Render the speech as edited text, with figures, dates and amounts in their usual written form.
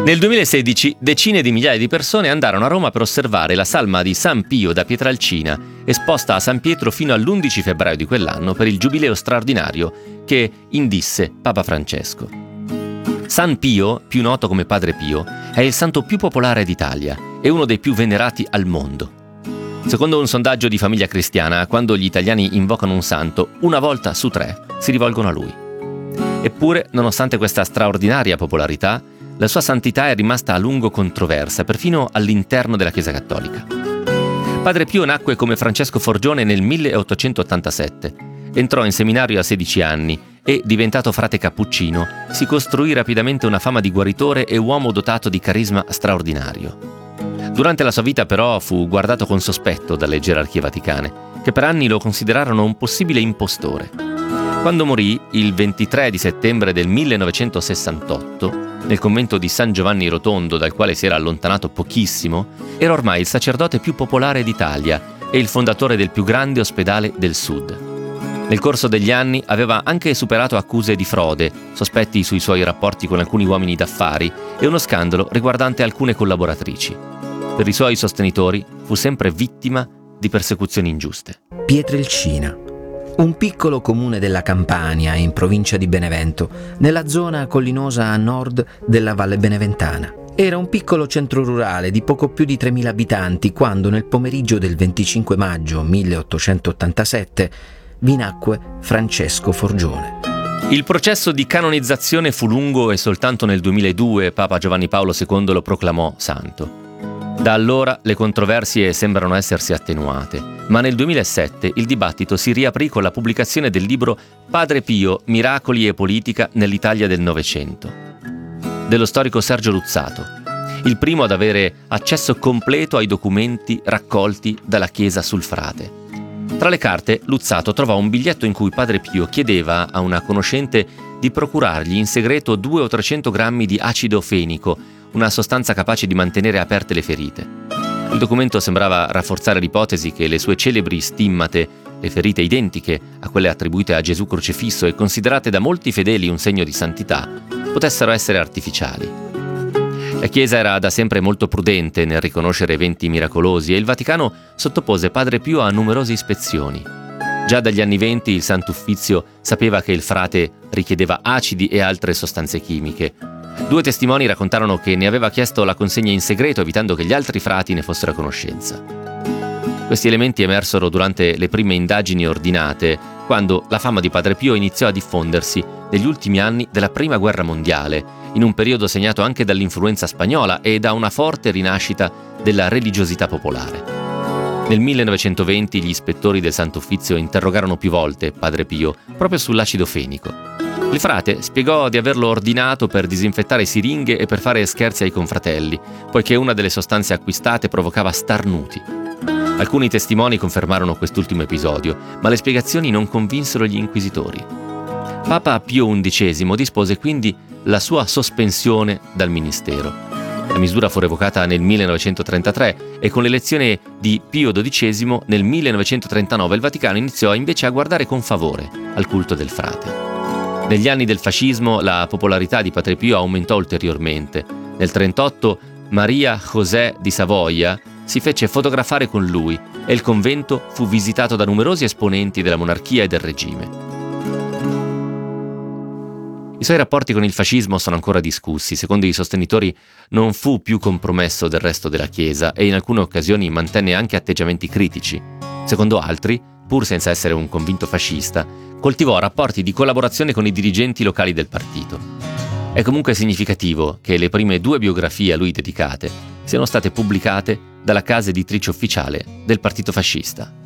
Nel 2016 decine di migliaia di persone andarono a Roma per osservare la salma di San Pio da Pietralcina, esposta a San Pietro fino all'11 febbraio di quell'anno per il giubileo straordinario che indisse Papa Francesco. San Pio, più noto come Padre Pio, è il santo più popolare d'Italia e uno dei più venerati al mondo. Secondo un sondaggio di Famiglia Cristiana, quando gli italiani invocano un santo, una volta su 3 si rivolgono a lui. Eppure, nonostante questa straordinaria popolarità, la sua santità è rimasta a lungo controversa, perfino all'interno della Chiesa Cattolica. Padre Pio nacque come Francesco Forgione nel 1887. Entrò in seminario a 16 anni e, diventato frate cappuccino, si costruì rapidamente una fama di guaritore e uomo dotato di carisma straordinario. Durante la sua vita, però, fu guardato con sospetto dalle gerarchie vaticane, che per anni lo considerarono un possibile impostore. Quando morì, il 23 di settembre del 1968, nel convento di San Giovanni Rotondo, dal quale si era allontanato pochissimo, era ormai il sacerdote più popolare d'Italia e il fondatore del più grande ospedale del Sud. Nel corso degli anni aveva anche superato accuse di frode, sospetti sui suoi rapporti con alcuni uomini d'affari e uno scandalo riguardante alcune collaboratrici. Per i suoi sostenitori fu sempre vittima di persecuzioni ingiuste. Pietrelcina, un piccolo comune della Campania, in provincia di Benevento, nella zona collinosa a nord della Valle Beneventana. Era un piccolo centro rurale di poco più di 3.000 abitanti quando, nel pomeriggio del 25 maggio 1887, vi nacque Francesco Forgione. Il processo di canonizzazione fu lungo e soltanto nel 2002 Papa Giovanni Paolo II lo proclamò santo. Da allora le controversie sembrano essersi attenuate, ma nel 2007 il dibattito si riaprì con la pubblicazione del libro Padre Pio, miracoli e politica nell'Italia del Novecento, dello storico Sergio Luzzato, il primo ad avere accesso completo ai documenti raccolti dalla Chiesa sul frate. Tra le carte, Luzzato trovò un biglietto in cui Padre Pio chiedeva a una conoscente di procurargli in segreto 200 o 300 grammi di acido fenico, una sostanza capace di mantenere aperte le ferite. Il documento sembrava rafforzare l'ipotesi che le sue celebri stimmate, le ferite identiche a quelle attribuite a Gesù crocifisso e considerate da molti fedeli un segno di santità, potessero essere artificiali. La Chiesa era da sempre molto prudente nel riconoscere eventi miracolosi e il Vaticano sottopose Padre Pio a numerose ispezioni. Già dagli anni '20 il Sant'Uffizio sapeva che il frate richiedeva acidi e altre sostanze chimiche. 2 testimoni raccontarono che ne aveva chiesto la consegna in segreto, evitando che gli altri frati ne fossero a conoscenza. Questi elementi emersero durante le prime indagini ordinate, quando la fama di Padre Pio iniziò a diffondersi negli ultimi anni della Prima Guerra Mondiale, in un periodo segnato anche dall'influenza spagnola e da una forte rinascita della religiosità popolare. Nel 1920 gli ispettori del Sant'Uffizio interrogarono più volte Padre Pio proprio sull'acido fenico. Il frate spiegò di averlo ordinato per disinfettare siringhe e per fare scherzi ai confratelli, poiché una delle sostanze acquistate provocava starnuti. Alcuni testimoni confermarono quest'ultimo episodio, ma le spiegazioni non convinsero gli inquisitori. Papa Pio XI dispose quindi la sua sospensione dal ministero. La misura fu revocata nel 1933 e con l'elezione di Pio XII nel 1939 il Vaticano iniziò invece a guardare con favore al culto del frate. Negli anni del fascismo la popolarità di Padre Pio aumentò ulteriormente. Nel 1938 Maria José di Savoia si fece fotografare con lui e il convento fu visitato da numerosi esponenti della monarchia e del regime. I suoi rapporti con il fascismo sono ancora discussi. Secondo i sostenitori non fu più compromesso del resto della Chiesa e in alcune occasioni mantenne anche atteggiamenti critici. Secondo altri, pur senza essere un convinto fascista, coltivò rapporti di collaborazione con i dirigenti locali del partito. È comunque significativo che le prime 2 biografie a lui dedicate siano state pubblicate dalla casa editrice ufficiale del partito fascista.